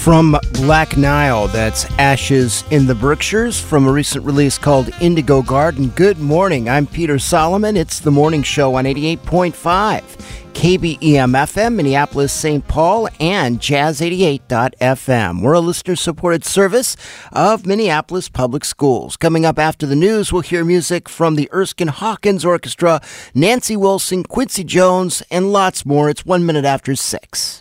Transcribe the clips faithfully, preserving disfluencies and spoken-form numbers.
From Black Nile, that's Ashes in the Berkshires, from a recent release called Indigo Garden. Good morning, I'm Peter Solomon. It's the morning show on eighty-eight point five K B E M F M, Minneapolis, Saint Paul, and Jazz eighty-eight dot F M. We're a listener-supported service of Minneapolis Public Schools. Coming up after the news, we'll hear music from the Erskine Hawkins Orchestra, Nancy Wilson, Quincy Jones, and lots more. It's one minute after six.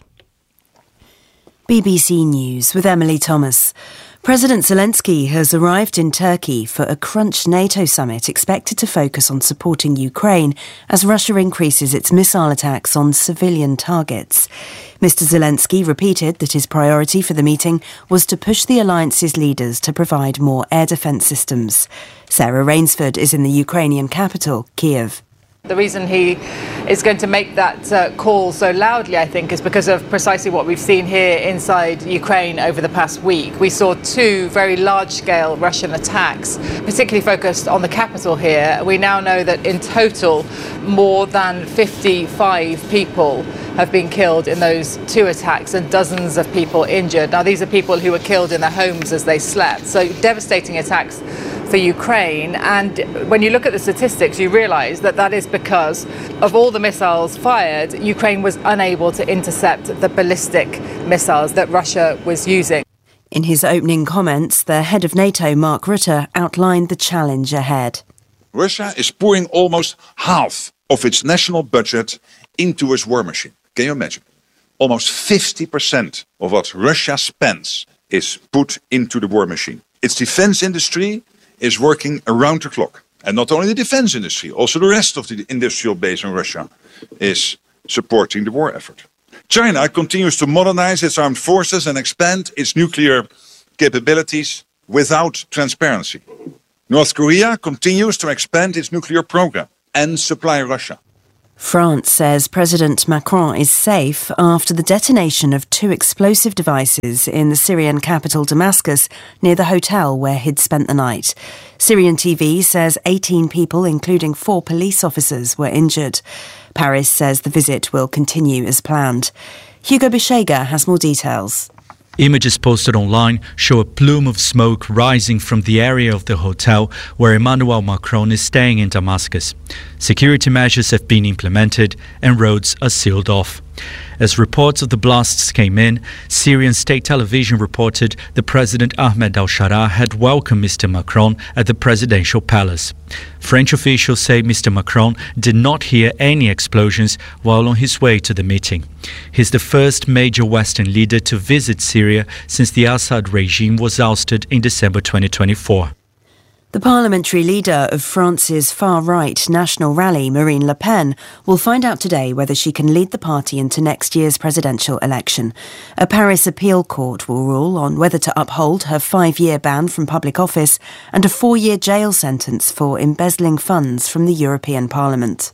B B C News with Emily Thomas. President Zelensky has arrived in Turkey for a Crunch NATO summit expected to focus on supporting Ukraine as Russia increases its missile attacks on civilian targets. Mister Zelensky repeated that his priority for the meeting was to push the alliance's leaders to provide more air defence systems. Sarah Rainsford is in the Ukrainian capital, Kiev. The reason he is going to make that uh, call so loudly, I think, is because of precisely what we've seen here inside Ukraine over the past week. We saw two very large-scale Russian attacks, particularly focused on the capital here. We now know that in total, more than fifty-five people have been killed in those two attacks and dozens of people injured. Now, these are people who were killed in their homes as they slept. So devastating attacks for Ukraine. And when you look at the statistics, you realise that that is because of all the missiles fired, Ukraine was unable to intercept the ballistic missiles that Russia was using. In his opening comments, the head of NATO, Mark Rutte, outlined the challenge ahead. Russia is pouring almost half of its national budget into its war machine. Can you imagine? Almost fifty percent of what Russia spends is put into the war machine. Its defense industry is working around the clock. And not only the defense industry, also the rest of the industrial base in Russia is supporting the war effort. China continues to modernize its armed forces and expand its nuclear capabilities without transparency. North Korea continues to expand its nuclear program and supply Russia. France says President Macron is safe after the detonation of two explosive devices in the Syrian capital Damascus near the hotel where he'd spent the night. Syrian T V says eighteen people, including four police officers, were injured. Paris says the visit will continue as planned. Hugo Bishega has more details. Images posted online show a plume of smoke rising from the area of the hotel where Emmanuel Macron is staying in Damascus. Security measures have been implemented and roads are sealed off. As reports of the blasts came in, Syrian state television reported the President Ahmed al-Shara had welcomed Mister Macron at the presidential palace. French officials say Mister Macron did not hear any explosions while on his way to the meeting. He's the first major Western leader to visit Syria since the Assad regime was ousted in December twenty twenty-four. The parliamentary leader of France's far-right National Rally, Marine Le Pen, will find out today whether she can lead the party into next year's presidential election. A Paris appeal court will rule on whether to uphold her five-year ban from public office and a four-year jail sentence for embezzling funds from the European Parliament.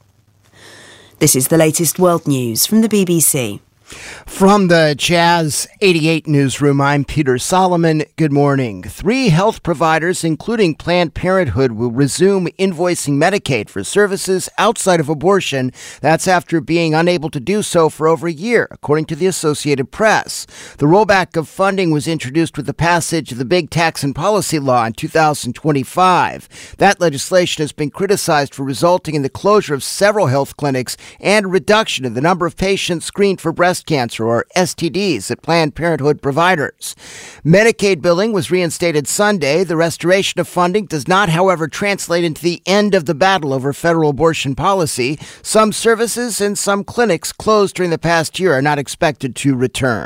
This is the latest world news from the B B C. From the Jazz eighty-eight newsroom, I'm Peter Solomon. Good morning. Three health providers, including Planned Parenthood, will resume invoicing Medicaid for services outside of abortion. That's after being unable to do so for over a year, according to the Associated Press. The rollback of funding was introduced with the passage of the Big Tax and Policy Law in two thousand twenty-five. That legislation has been criticized for resulting in the closure of several health clinics and a reduction in the number of patients screened for breast cancer or S T Ds at Planned Parenthood providers. Medicaid billing was reinstated Sunday. The restoration of funding does not, however, translate into the end of the battle over federal abortion policy. Some services and some clinics closed during the past year are not expected to return.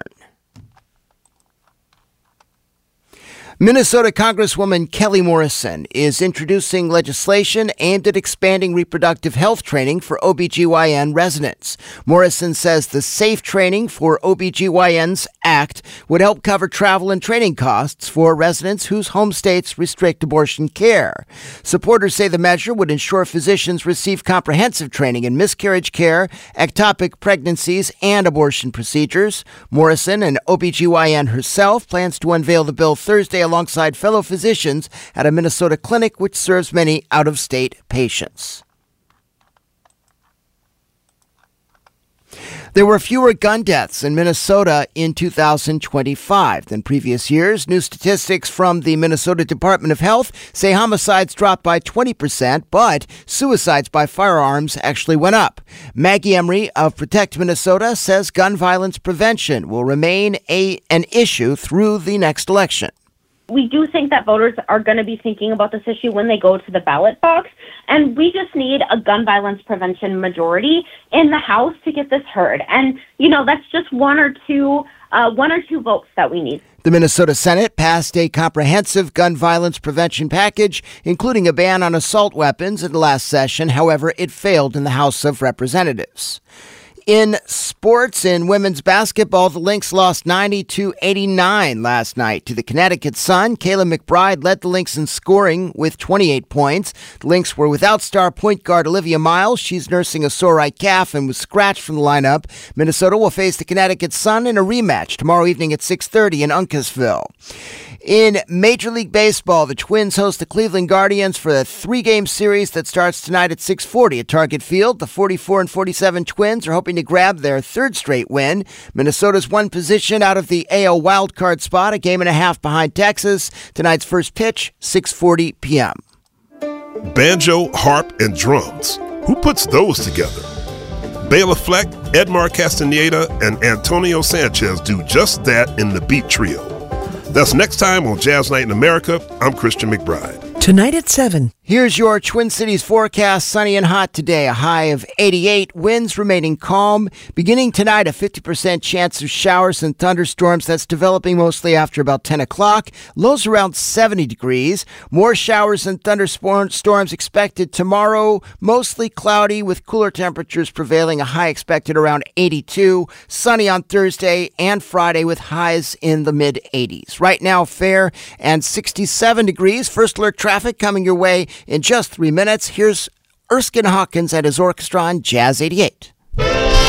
Minnesota Congresswoman Kelly Morrison is introducing legislation aimed at expanding reproductive health training for O B G Y N residents. Morrison says the Safe Training for O B G Y Ns Act would help cover travel and training costs for residents whose home states restrict abortion care. Supporters say the measure would ensure physicians receive comprehensive training in miscarriage care, ectopic pregnancies, and abortion procedures. Morrison, an O B G Y N herself, plans to unveil the bill Thursday alongside fellow physicians at a Minnesota clinic which serves many out-of-state patients. There were fewer gun deaths in Minnesota in two thousand twenty-five than previous years. New statistics from the Minnesota Department of Health say homicides dropped by twenty percent, but suicides by firearms actually went up. Maggie Emery of Protect Minnesota says gun violence prevention will remain a, an issue through the next election. We do think that voters are going to be thinking about this issue when they go to the ballot box, and we just need a gun violence prevention majority in the House to get this heard. And, you know, that's just one or two, uh, one or two votes that we need. The Minnesota Senate passed a comprehensive gun violence prevention package, including a ban on assault weapons in the last session. However, it failed in the House of Representatives. In sports, in women's basketball, the Lynx lost ninety-two eighty-nine last night to the Connecticut Sun. Kayla McBride led the Lynx in scoring with twenty-eight points. The Lynx were without star point guard Olivia Miles. She's nursing a sore right calf and was scratched from the lineup. Minnesota will face the Connecticut Sun in a rematch tomorrow evening at six thirty in Uncasville. In Major League Baseball, the Twins host the Cleveland Guardians for a three-game series that starts tonight at six forty at Target Field. The forty-four and forty-seven Twins are hoping to grab their third straight win. Minnesota's one position out of the A L wildcard spot, a game and a half behind Texas. Tonight's first pitch, six forty p.m. Banjo, harp, and drums. Who puts those together? Bela Fleck, Edmar Castaneda, and Antonio Sanchez do just that in the Beat Trio. That's next time on Jazz Night in America. I'm Christian McBride. Tonight at seven. Here's your Twin Cities forecast. Sunny and hot today, a high of eighty-eight. Winds remaining calm. Beginning tonight, a fifty percent chance of showers and thunderstorms. That's developing mostly after about ten o'clock. Lows around seventy degrees. More showers and thunderstorms expected tomorrow. Mostly cloudy with cooler temperatures prevailing. A high expected around eighty-two. Sunny on Thursday and Friday with highs in the mid-eighties. Right now, fair and sixty-seven degrees. First alert traffic coming your way in just three minutes. Here's Erskine Hawkins and his orchestra on Jazz eighty-eight.